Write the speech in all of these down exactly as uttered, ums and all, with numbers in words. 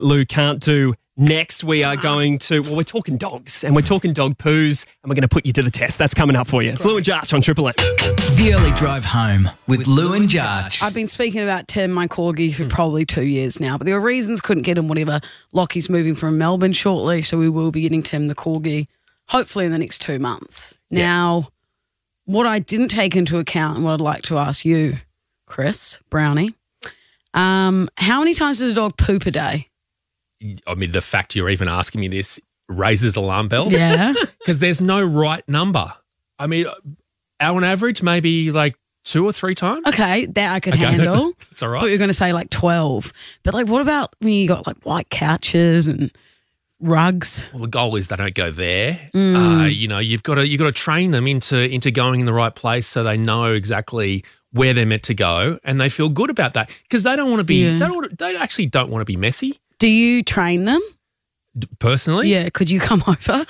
Lou can't do next. We are going to, well, we're talking dogs and we're talking dog poos and we're going to put you to the test. That's coming up for you. It's Lou and Jarch on Triple M. The Early Drive Home with Lou and Jarch. I've been speaking about Tim, my corgi, for probably two years now, but there were reasons couldn't get him, whatever. Lockie's moving from Melbourne shortly, so we will be getting Tim the corgi hopefully in the next two months. Yeah. Now, what I didn't take into account and what I'd like to ask you, Chris Brownie, um, how many times does a dog poop a day? I mean, the fact you're even asking me this raises alarm bells. Yeah. Because there's no right number. I mean, on average, maybe like two or three times. Okay, that I could Okay, handle. That's, that's all right. I thought you were going to say like twelve. But like, what about when you got like white couches and rugs? Well, the goal is they don't go there. Mm. Uh, you know, you've got to you've got to train them into into going in the right place so they know exactly where they're meant to go and they feel good about that because they don't want to be. Yeah. They don't. wanna- They actually don't want to be messy. Do you train them? D- Personally, Yeah, could you come over?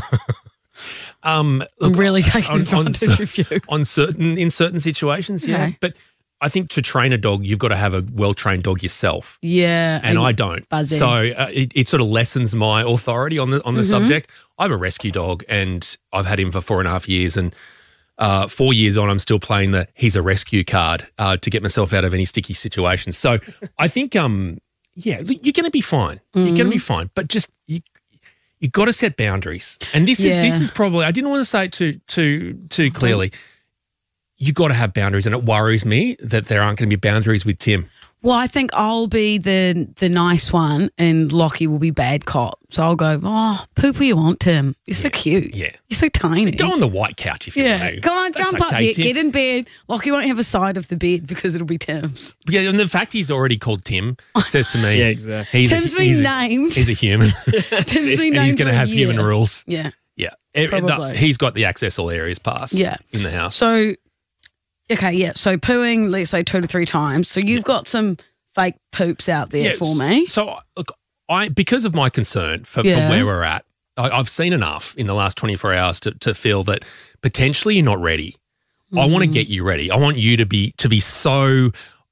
Um, I'm look, really taking on- on advantage cer- of you. on certain in certain situations. Yeah, Okay. but I think to train a dog, you've got to have a well trained dog yourself. Yeah. And I don't. Buzzy. So uh, it, it sort of lessens my authority on the on the Mm-hmm. subject. I have a rescue dog and I've had him for four and a half years and uh, four years on I'm still playing the he's a rescue card uh, to get myself out of any sticky situations. So I think, um, yeah, look, you're going to be fine. You're going to be fine. But just you you got to set boundaries. And this Yeah. is this is probably, I didn't want to say it too, too, too clearly. You got to have boundaries and it worries me that there aren't going to be boundaries with Tim. Well, I think I'll be the the nice one and Lockie will be bad cop. So I'll go, oh, poop where you want, Tim. You're so cute. Yeah. You're so tiny. Go on the white couch if you Yeah. want to. Come on, That's jump up okay, here. Tim. Get in bed. Lockie won't have a side of the bed because it'll be Tim's. Yeah, and the fact he's already called Tim says to me, Yeah, exactly. He's Tim's a, been he's a- named. he's a human, Tim's been and he's named going for to a have human year. rules. Yeah. Yeah, Eh, the- Probably. he's got the access all areas pass. Yeah. in the house. So, okay, yeah. So pooing, let's say two to three times. So you've got some fake poops out there Yeah, for me. So look, I because of my concern for, Yeah. for where we're at, I, I've seen enough in the last twenty-four hours to, to feel that potentially you're not ready. I want to Mm. get you ready. I want you to be to be so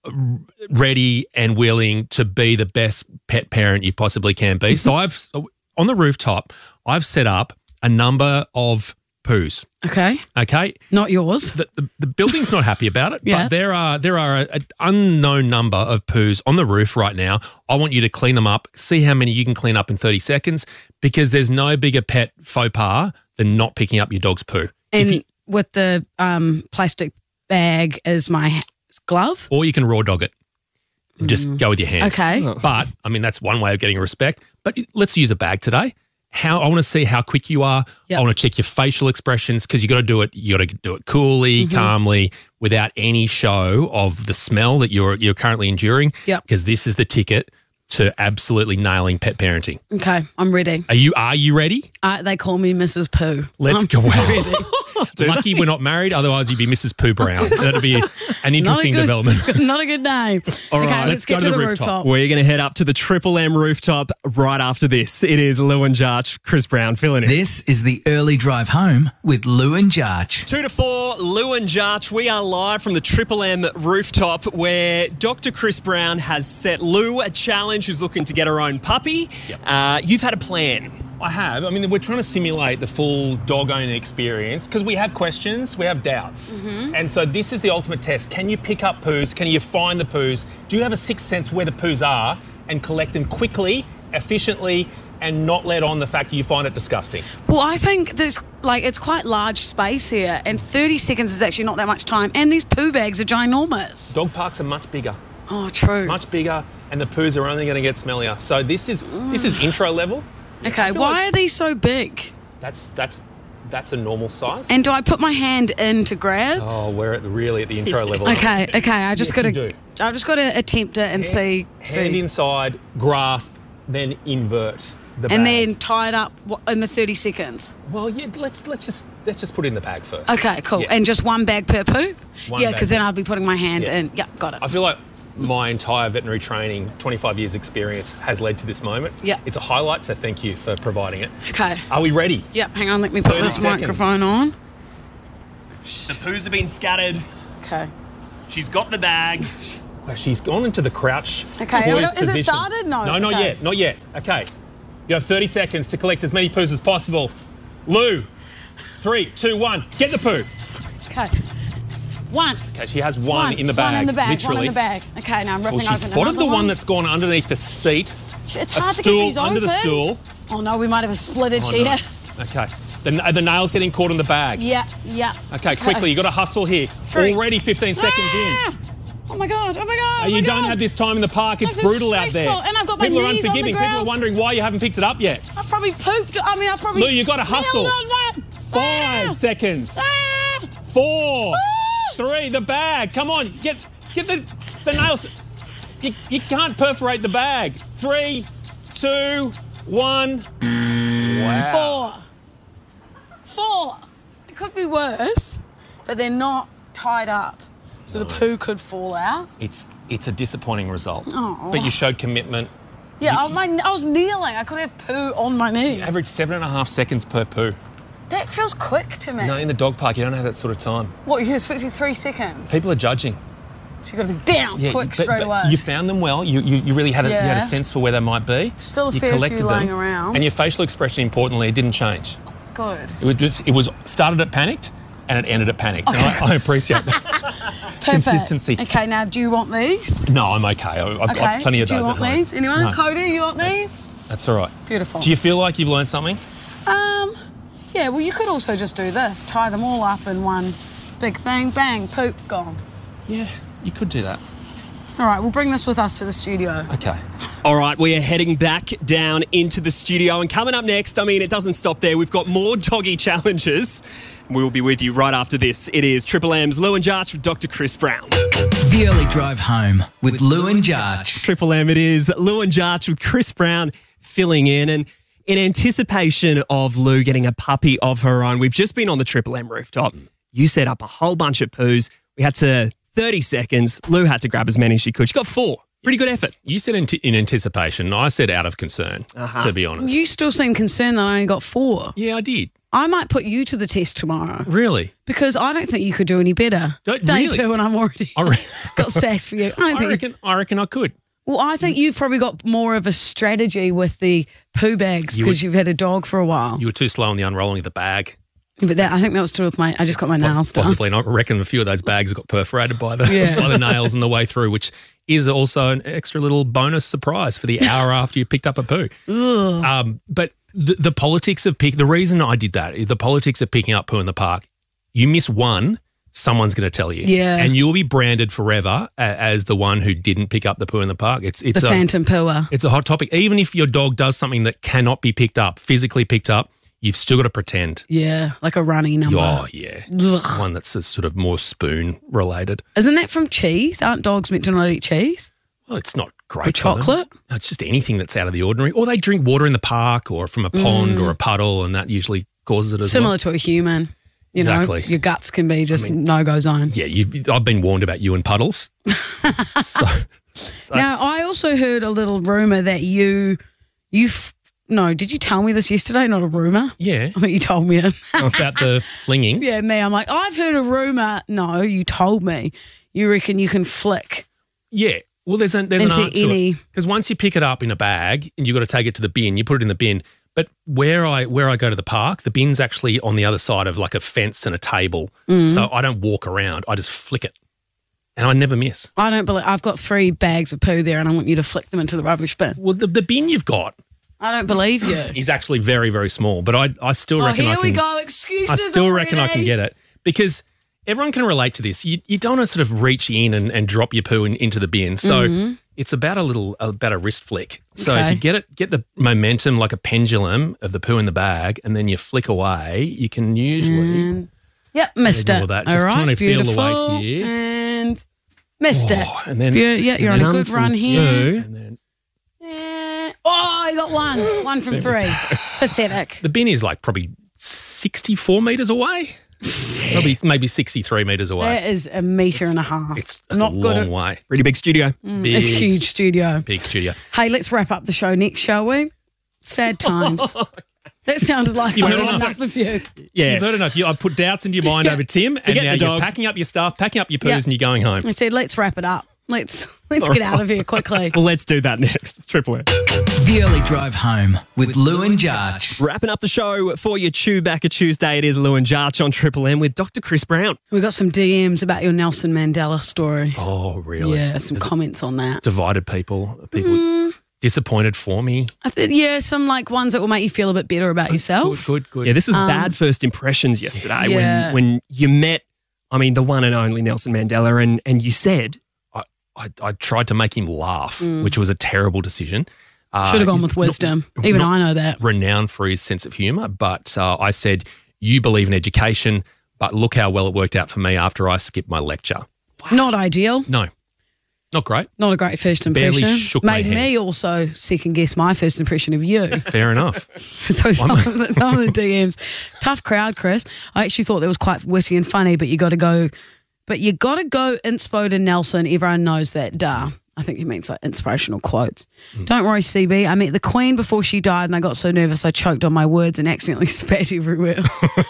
ready and willing to be the best pet parent you possibly can be. So I've on the rooftop, I've set up a number of poos. Okay. Okay, Not yours. the, the, the building's not happy about it, Yeah. but there are there are an unknown number of poos on the roof right now. I want you to clean them up, see how many you can clean up in thirty seconds, because there's no bigger pet faux pas than not picking up your dog's poo. If And you- with the um, plastic bag as my glove. or you can raw dog it. And just go with your hand. Okay. But, I mean, that's one way of getting respect. But let's use a bag today. How I want to see how quick you are. Yep. I want to check your facial expressions because you got to do it. You got to do it coolly, Mm-hmm. calmly, without any show of the smell that you're you're currently enduring. Yep. Because this is the ticket to absolutely nailing pet parenting. Okay, I'm ready. Are you Are you ready? Uh, they call me Missus Pooh. Let's I'm go. ready. Lucky we're not married. Otherwise, you'd be Missus Pooh Brown. That'd be an interesting Not a good- development. Not a good name. All okay, right, let's, let's get go to, to the, the rooftop. rooftop. We're going to head up to the Triple M rooftop right after this. It is Lou and Jarch, Chris Brown filling in. This is the Early Drive Home with Lou and Jarch. Two to four, Lou and Jarch. We are live from the Triple M rooftop where Doctor Chris Brown has set Lou a challenge who's looking to get her own puppy. Uh, you've had a plan. I have. I mean, we're trying to simulate the full dog owner experience because we have questions, we have doubts. And so this is the ultimate test. Can you pick up poos? Can you find the poos? Do you have a sixth sense where the poos are and collect them quickly, efficiently, and not let on the fact that you find it disgusting? Well, I think there's like it's quite large space here, and thirty seconds is actually not that much time. And these poo bags are ginormous. Dog parks are much bigger, Oh, true. much bigger, and the poos are only going to get smellier. So this is this is intro level. Okay, I feel why like- are these so big? That's that's that's a normal size. And do I put my hand in to grab? oh, we're at the, really at the intro level. Okay, okay. I just Yes, got you to. do. I've just got to attempt it and see. Hand see. inside, grasp, then invert the bag. And then tie it up wha- in the thirty seconds. well, yeah, let's let's just let's just put it in the bag first. Okay, cool. Yeah. And just one bag per poo? One yeah, bag because per- then I'll be putting my hand Yeah. in. Yeah, got it. I feel like my entire veterinary training, twenty-five years experience, has led to this moment. Yeah. It's a highlight, so thank you for providing it. Okay. Are we ready? Yep, hang on, let me put thirty this seconds. microphone on. The poos have been scattered. Okay. She's got the bag. She's gone into the crouch. Okay, poised is it position. started? No. No, not okay. yet. Not yet. Okay. You have thirty seconds to collect as many poos as possible. Lou, three, two, one. Get the poo. Okay. One. Okay, she has one, One in the bag. One in the bag. Literally. One in the bag. Okay, now I'm ripping Well, she open spotted another the one one that's gone underneath the seat. It's a hard to stool get these under open. the stool. Oh no, we might have a splitted Oh, here. no. Okay. The, are the nails getting caught in the bag? Yeah, yeah. Okay, quickly. You've got to hustle here. Three. Already fifteen seconds Ah! in. Oh my god! Oh my god! Uh, Oh you my don't God. have this time in the park. It's This is brutal out there. stressful, and I've got my People are knees on the unforgiving. People are ground. wondering why you haven't picked it up yet. I probably pooped. I mean, I probably. Lou, you got to hustle. kneeled on one. Five Ah! seconds. Ah! Four. Ah! Three. The bag. Come on. Get get the, the nails. You, you can't perforate the bag. Three, two, one. Wow. Four. Four. It could be worse, but they're not tied up, so the poo could fall out. It's it's a disappointing result. Oh. But you showed commitment. Yeah, I, my, I was kneeling. I could have poo on my knees. Average seven and a half seconds per poo. That feels quick to me. No, in the dog park, you don't have that sort of time. What, you're expecting three seconds? People are judging. So you've got to be down Yeah, quick but- straight but away. You found them well. You you, you really had a, you had a Yeah. sense for where they might be. Still a you fair few collected lying them, around. and your facial expression, importantly, it didn't change. Good. It was just, it was started at panicked and it ended at panicked. And I, I appreciate that Perfect. consistency. Okay, now do you want these? No, I'm okay. I, I've Okay. got plenty of do you those want at home. these? Anyone? No. Cody, you want That's, these? that's all right. Beautiful. Do you feel like you've learned something? Um, yeah, well, you could also just do this. Tie them all up in one big thing. Bang, poop, gone. Yeah, you could do that. All right, we'll bring this with us to the studio. Okay. All right, we are heading back down into the studio. And coming up next, I mean, it doesn't stop there. We've got more doggy challenges. We will be with you right after this. It is Triple M's Lou and Jarch with Doctor Chris Brown. The Early Drive Home with Lou and Jarch. Triple M, it is Lou and Jarch with Chris Brown filling in. And in anticipation of Lou getting a puppy of her own, we've just been on the Triple M rooftop. You set up a whole bunch of poos. We had to, thirty seconds. Lou had to grab as many as she could. She got four. Pretty good effort. You said in, in anticipation. I said out of concern, Uh-huh. to be honest. You still seem concerned that I only got four. Yeah, I did. I might put you to the test tomorrow Really? because I don't think you could do any better. Don't- Day really? two and I'm already I, re- got sass for you. I don't I think. reckon. I reckon I could. Well, I think you've probably got more of a strategy with the poo bags You because would- you've had a dog for a while. You were too slow on the unrolling of the bag. But that, I think that was to do with my. I just got my nails done. Possibly. And I reckon a few of those bags got perforated by the Yeah. by the nails on the way through, which is also an extra little bonus surprise for the hour after you picked up a poo. Um, but the, the politics of pick. The reason I did that is the politics of picking up poo in the park. You miss one, someone's going to tell you, Yeah. and you'll be branded forever a, as the one who didn't pick up the poo in the park. It's it's The a phantom pooer. it's a hot topic. Even if your dog does something that cannot be picked up, physically picked up, you've still got to pretend. Yeah, like a runny number. Oh, yeah. Ugh. One that's a sort of more spoon related. Isn't that from cheese? Aren't dogs meant to not eat cheese? Well, it's not great. Or for them. chocolate? No, it's just anything that's out of the ordinary. Or they drink water in the park or from a pond or a puddle, and that usually causes it as Similar well. to a human. You Exactly. know, your guts can be just no-go zone. Yeah, you, I've been warned about you and puddles. so, Now, I also heard a little rumour that you, you, f- no, did you tell me this yesterday? Not a rumour. yeah, I think you told me it. about the flinging. Yeah, me. I'm like, I've heard a rumour. No, you told me. You reckon you can flick. Yeah. Well, there's, a, there's an Into art to any- it. Because once you pick it up in a bag and you've got to take it to the bin, you put it in the bin. But where I where I go to the park, the bin's actually on the other side of like a fence and a table. Mm. So I don't walk around. I just flick it. And I never miss. I don't believe. I've got three bags of poo there, and I want you to flick them into the rubbish bin. Well, the, the bin you've got I don't believe you. is actually very, very small. But I, I still Oh, reckon here I can. we go. Excuses. I still reckon I can already. get it because everyone can relate to this. You, you don't want to sort of reach in and, and drop your poo in, into the bin. So it's about a little about a wrist flick. So if Mm-hmm. Okay. you get it, get the momentum like a pendulum of the poo in the bag, and then you flick away, you can usually. Yep, missed Ignore it. that. All Just right, trying to feel the beautiful. weight here. And missed it. Oh, and then Beau- yeah, you're on a One good from run here. two. And then Eh, Oh, I got one. One from three. Pathetic. the bin is like probably sixty-four metres away. Probably maybe sixty-three metres away. That is a metre and a half. It's, it's not a good. long At, way. Pretty big studio. Big, it's huge studio. Big studio. Hey, let's wrap up the show next, shall we? Sad times. That sounded like You've I heard had enough. enough of you. Yeah. You've heard enough. You, I put doubts into your mind Yeah. over Tim, and Forget now the you're dog. packing up your stuff, packing up your poos, Yeah. and you're going home. I said, let's wrap it up. Let's let's get out of here quickly. Well, let's do that next. Triple M. The Early Drive Home with Lou and Jarch. Wrapping up the show for your Chewbacca Tuesday, it is Lou and Jarch on Triple M with Doctor Chris Brown. We got some D Ms about your Nelson Mandela story. Oh, really? Yeah, some Has it comments on that. divided people? Are people Mm. disappointed for me? I th- yeah, some like ones that will make you feel a bit better about yourself. Good, good, good. Yeah, this was bad first impressions yesterday yeah. when when you met, I mean, the one and only Nelson Mandela, and and you said, I, I, I tried to make him laugh, which was a terrible decision. Uh, Should have gone he's with not- wisdom. Even not I know that. Renowned for his sense of humour, but uh, I said, you believe in education, but look how well it worked out for me after I skipped my lecture. Not ideal. No, not great. Not a great first Barely impression. shook my Made hand. me also second guess my first impression of you. Fair enough. So some of, the, some of the D Ms, tough crowd, Chris. I actually thought that was quite witty and funny, but you got to go, but you got to go inspo to Nelson. Everyone knows that. Duh. I think he means like inspirational quotes. Mm. Don't worry, C B. I met the Queen before she died, and I got so nervous I choked on my words and accidentally spat everywhere.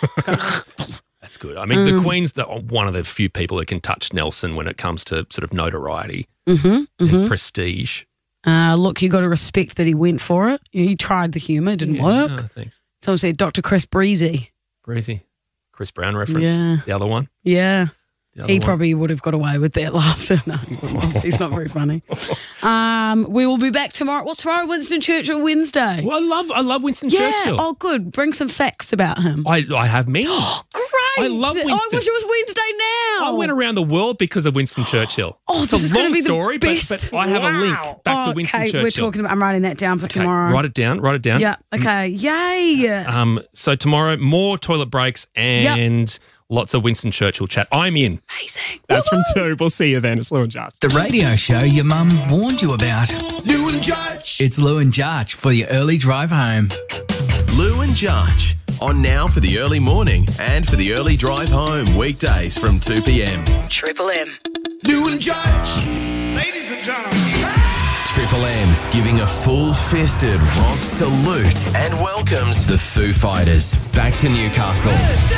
That's good. I mean, the Queen's the, one of the few people who can touch Nelson when it comes to sort of notoriety mm-hmm, and prestige. Uh, look, you got to respect that he went for it. He tried the humour, didn't Yeah, work. no, thanks. Someone said Doctor Chris Breezy. Breezy. Chris Brown reference. Yeah. The other one. Yeah. The other He one. probably would have got away with that laughter. No, he wouldn't have. He's not very funny. Um, we will be back tomorrow. What's tomorrow? Winston Churchill Wednesday. Well, I love I love Winston yeah. Churchill. Oh, good. Bring some facts about him. I I have many. Great. I love Oh, I Winston. wish it was Wednesday now. I went around the world because of Winston Churchill. Oh, it's this a is gonna long be the story, but, best. but I have a link back Oh, to Winston okay, Churchill. we're talking about. I'm writing that down for Okay, tomorrow. Write it down. Write it down. Yeah. Okay. Yay. Um. So tomorrow, more toilet breaks and lots of Winston Churchill chat. I'm in. Amazing. that's from two. We'll see you then. It's Lou and Jarch. The radio show your mum warned you about. Lou and Jarch. It's Lou and Jarch for your early drive home. Lou and Jarch. On now for the early morning and for the early drive home. Weekdays from two p.m. Triple M. Lou and Jarch. Ladies and gentlemen. Triple M's giving a full-fisted rock salute and welcomes the Foo Fighters back to Newcastle.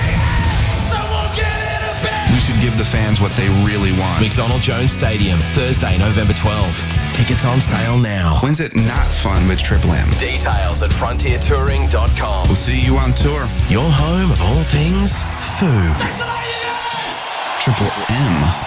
We should give the fans what they really want. McDonald Jones Stadium, Thursday, November twelfth. Tickets on sale now. When's it not fun with Triple M? Details at frontier touring dot com. We'll see you on tour. Your home of all things Foo. Triple M.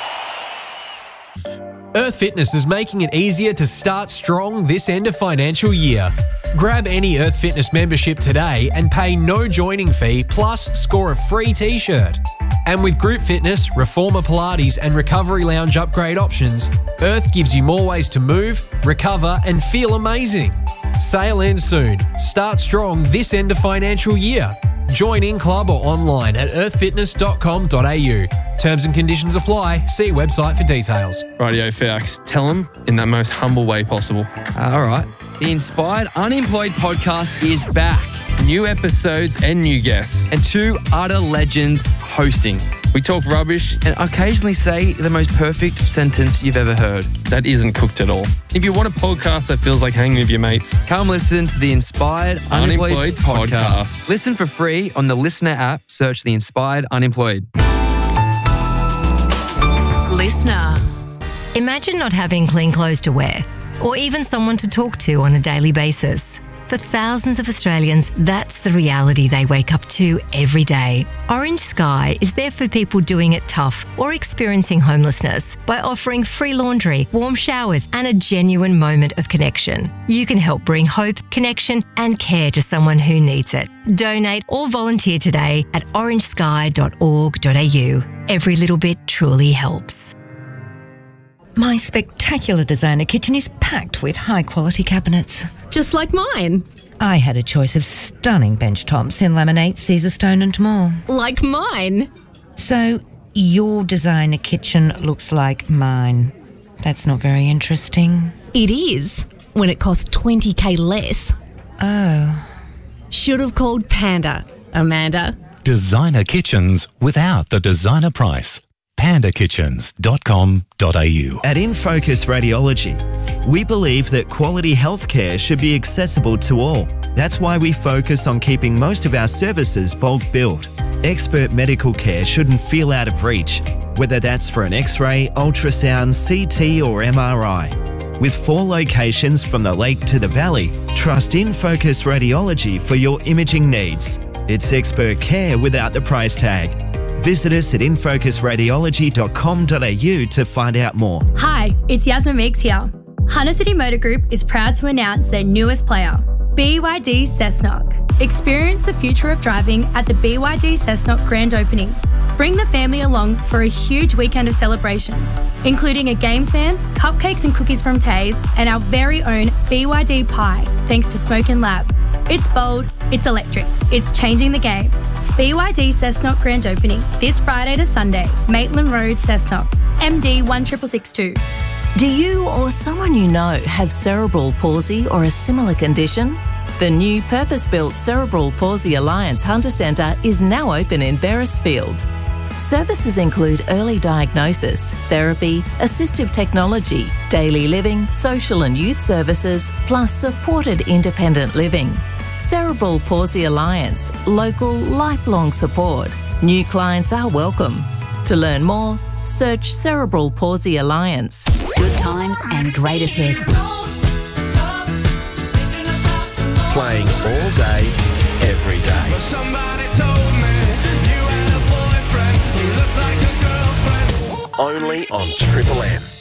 Earth Fitness is making it easier to start strong this end of financial year. Grab any Earth Fitness membership today and pay no joining fee plus score a free t-shirt. And with Group Fitness, Reformer Pilates and Recovery Lounge upgrade options, Earth gives you more ways to move, recover and feel amazing. Sale ends soon. Start strong this end of financial year. Join in club or online at earth fitness dot com dot a u. Terms and conditions apply. See website for details. Radio Fax, tell them in that most humble way possible. Uh, all right. The Inspired Unemployed podcast is back. New episodes and new guests, and two utter legends hosting. We talk rubbish and occasionally say the most perfect sentence you've ever heard. That isn't cooked at all. If you want a podcast that feels like hanging with your mates, Come listen to the Inspired Unemployed, Unemployed podcast. Podcast. Listen for free on the Listener app. Search the Inspired Unemployed. Listener. Imagine not having clean clothes to wear, or even someone to talk to on a daily basis. For thousands of Australians, that's the reality they wake up to every day. Orange Sky is there for people doing it tough or experiencing homelessness by offering free laundry, warm showers, and a genuine moment of connection. You can help bring hope, connection, and care to someone who needs it. Donate or volunteer today at orange sky dot org dot a u. Every little bit truly helps. My spectacular designer kitchen is packed with high-quality cabinets. Just like mine. I had a choice of stunning bench tops in laminate, Caesar stone and more. Like mine. So, your designer kitchen looks like mine. That's not very interesting. It is, when it costs twenty k less. Oh. Should have called Panda, Amanda. Designer kitchens without the designer price. panda kitchens dot com dot a u. At InFocus Radiology, we believe that quality healthcare should be accessible to all. That's why we focus on keeping most of our services bulk billed. Expert medical care shouldn't feel out of reach. whether that's for an X-ray, ultrasound, C T or M R I. With four locations from the lake to the valley, trust InFocus Radiology for your imaging needs. It's expert care without the price tag. Visit us at infocus radiology dot com dot a u to find out more. Hi, it's Yasmin Meeks here. Hunter City Motor Group is proud to announce their newest player, B Y D Cessnock. Experience the future of driving at the B Y D Cessnock grand opening. Bring the family along for a huge weekend of celebrations, including a games van, cupcakes and cookies from Taze, and our very own B Y D Pie, thanks to Smoke and Lab. It's bold, it's electric, it's changing the game. B Y D Cessnock grand opening this Friday to Sunday, Maitland Road, Cessnock, M D one six six six two. Do you or someone you know have cerebral palsy or a similar condition? The new purpose-built Cerebral Palsy Alliance Hunter Centre is now open in Beresfield. Services include early diagnosis, therapy, assistive technology, daily living, social and youth services, plus supported independent living. Cerebral Palsy Alliance, local, lifelong support. New clients are welcome. To learn more, search Cerebral Palsy Alliance. Good times and greatest hits. Playing all day, every day. Somebody told me you had a boyfriend, you look like a girlfriend. Only on Triple M.